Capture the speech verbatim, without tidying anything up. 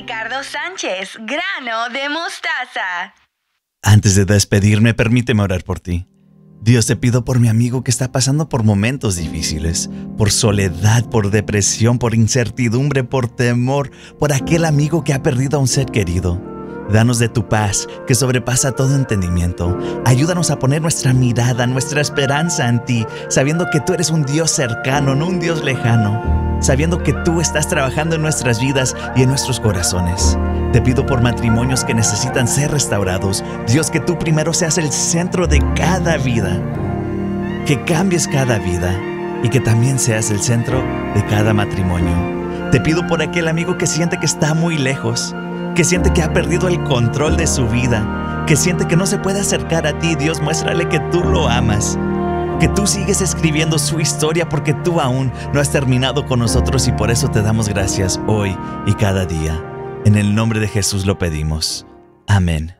Ricardo Sánchez, grano de mostaza. Antes de despedirme, permíteme orar por ti. Dios, te pido por mi amigo que está pasando por momentos difíciles, por soledad, por depresión, por incertidumbre, por temor, por aquel amigo que ha perdido a un ser querido. Danos de tu paz, que sobrepasa todo entendimiento. Ayúdanos a poner nuestra mirada, nuestra esperanza en ti, sabiendo que tú eres un Dios cercano, no un Dios lejano. Sabiendo que tú estás trabajando en nuestras vidas y en nuestros corazones. Te pido por matrimonios que necesitan ser restaurados. Dios, que tú primero seas el centro de cada vida. Que cambies cada vida y que también seas el centro de cada matrimonio. Te pido por aquel amigo que siente que está muy lejos, que siente que ha perdido el control de su vida, que siente que no se puede acercar a ti. Dios, muéstrale que tú lo amas, que tú sigues escribiendo su historia porque tú aún no has terminado con nosotros y por eso te damos gracias hoy y cada día. En el nombre de Jesús lo pedimos. Amén.